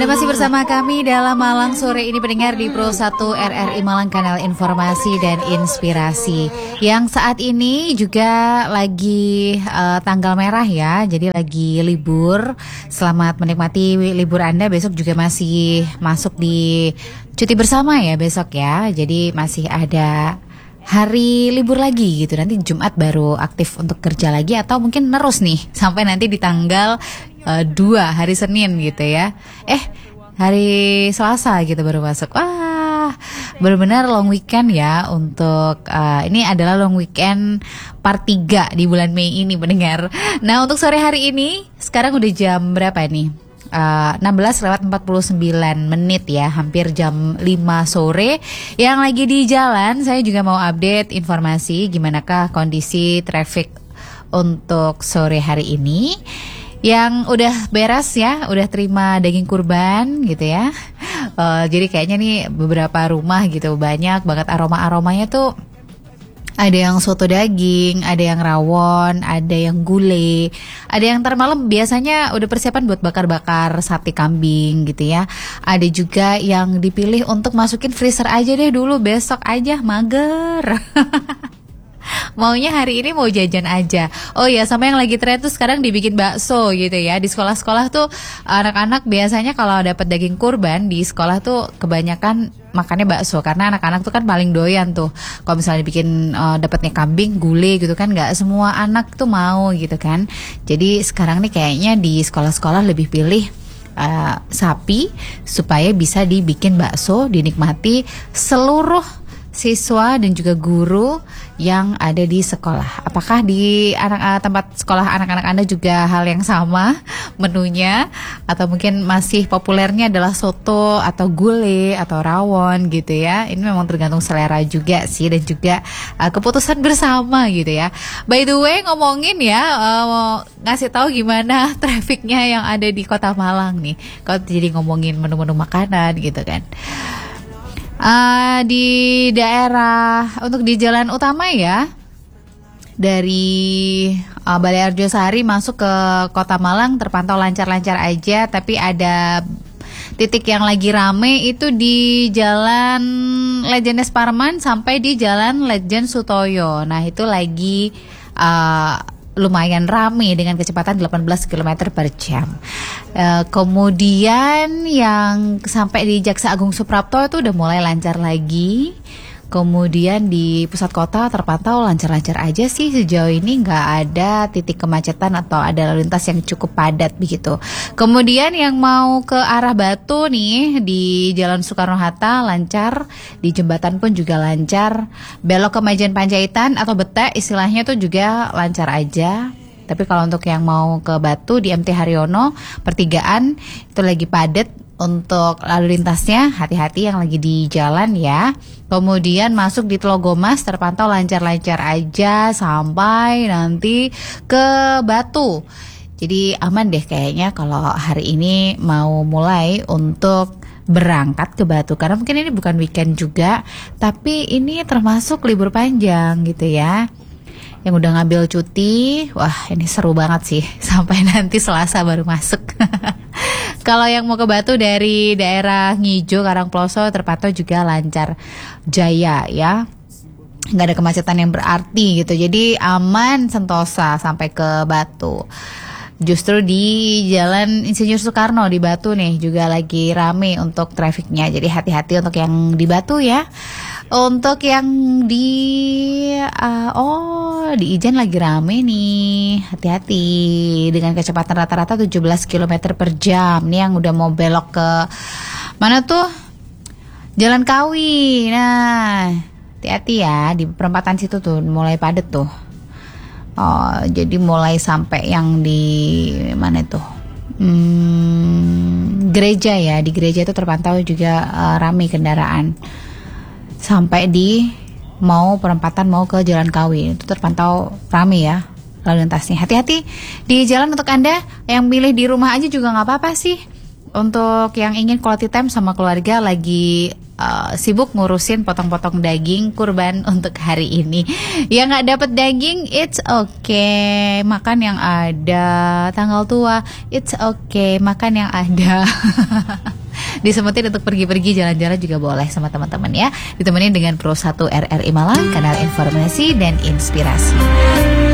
masih bersama kami dalam Malang sore ini pendengar di Pro 1 RRI Malang, kanal informasi dan inspirasi. Yang saat ini juga lagi tanggal merah ya, jadi lagi libur. Selamat menikmati libur Anda. Besok juga masih masuk di cuti bersama ya besok ya. Jadi masih ada hari libur lagi gitu. Nanti Jumat baru aktif untuk kerja lagi, atau mungkin nerus nih sampai nanti di tanggal 2 hari Senin gitu ya. Hari Selasa gitu baru masuk. Wah, benar-benar long weekend ya untuk ini adalah long weekend part 3 di bulan Mei ini pendengar. Nah, untuk sore hari ini sekarang udah jam berapa nih? 16:49 ya, hampir jam 5 sore. Yang lagi di jalan, saya juga mau update informasi gimanakah kondisi traffic untuk sore hari ini. Yang udah beres ya, udah terima daging kurban gitu ya. Jadi kayaknya nih beberapa rumah gitu banyak banget aroma-aromanya tuh. Ada yang soto daging, ada yang rawon, ada yang gulai, ada yang ntar malam biasanya udah persiapan buat bakar-bakar sate kambing gitu ya. Ada juga yang dipilih untuk masukin freezer aja deh dulu, besok aja mager. Maunya hari ini mau jajan aja. Oh ya, sama yang lagi tren tuh sekarang dibikin bakso gitu ya. Di sekolah-sekolah tuh anak-anak biasanya kalau dapat daging kurban di sekolah tuh kebanyakan makannya bakso, karena anak-anak tuh kan paling doyan tuh. Kalau misalnya bikin dapatnya kambing, gulai gitu kan nggak semua anak tuh mau gitu kan. Jadi sekarang nih kayaknya di sekolah-sekolah lebih pilih sapi supaya bisa dibikin bakso, dinikmati seluruh siswa dan juga guru yang ada di sekolah. Apakah di tempat sekolah anak-anak Anda juga hal yang sama menunya, atau mungkin masih populernya adalah soto atau gulai atau rawon gitu ya? Ini memang tergantung selera juga sih, dan juga keputusan bersama gitu ya. By the way, ngomongin ya, ngasih tahu gimana trafiknya yang ada di Kota Malang nih. Kalau jadi ngomongin menu-menu makanan gitu kan. Di daerah untuk di jalan utama ya, dari Balai Arjosari masuk ke Kota Malang terpantau lancar-lancar aja, tapi ada titik yang lagi rame itu di Jalan Lejen Parman sampai di Jalan Lejen Sutoyo. Nah, itu lagi lumayan rame dengan kecepatan 18 km per jam. Kemudian yang sampai di Jaksa Agung Suprapto itu udah mulai lancar lagi. Kemudian di pusat kota terpantau lancar-lancar aja sih sejauh ini, nggak ada titik kemacetan atau ada lalu lintas yang cukup padat begitu. Kemudian yang mau ke arah Batu nih di Jalan Soekarno-Hatta lancar, di jembatan pun juga lancar. Belok ke Majen Panjaitan atau Betek istilahnya tuh juga lancar aja. Tapi kalau untuk yang mau ke Batu di MT Haryono pertigaan itu lagi padat untuk lalu lintasnya, hati-hati yang lagi di jalan ya. Kemudian masuk di Tlogomas terpantau lancar-lancar aja sampai nanti ke Batu. Jadi aman deh kayaknya kalau hari ini mau mulai untuk berangkat ke Batu, karena mungkin ini bukan weekend juga, tapi ini termasuk libur panjang gitu ya. Yang udah ngambil cuti, wah ini seru banget sih sampai nanti Selasa baru masuk. Kalau yang mau ke Batu dari daerah Ngijo, Karangploso terpantau juga lancar jaya ya. Nggak ada kemacetan yang berarti gitu. Jadi aman sentosa sampai ke Batu. Justru di Jalan Insinyur Soekarno di Batu nih juga lagi rame untuk trafiknya. Jadi hati-hati untuk yang di Batu ya. Untuk yang di di Ijen lagi rame nih. Hati-hati dengan kecepatan rata-rata 17 km per jam. Nih yang udah mau belok ke mana tuh? Jalan Kawi. Nah, hati-hati ya di perempatan situ tuh mulai padat tuh. Jadi mulai sampai yang di mana tuh? Gereja ya. Di gereja itu terpantau juga ramai kendaraan. Sampai di perempatan mau ke Jalan Kawi itu terpantau ramai ya lalu lintasnya. Hati-hati di jalan untuk Anda yang milih di rumah aja juga nggak apa-apa sih. Untuk yang ingin quality time sama keluarga lagi sibuk ngurusin potong-potong daging kurban untuk hari ini. Yang nggak dapet daging, it's okay, makan yang ada. Tanggal tua, it's okay, makan yang ada. disemutin untuk pergi-pergi jalan-jalan juga boleh sama teman-teman ya. Ditemenin dengan Pro 1 RRI Malang, kanal informasi dan inspirasi.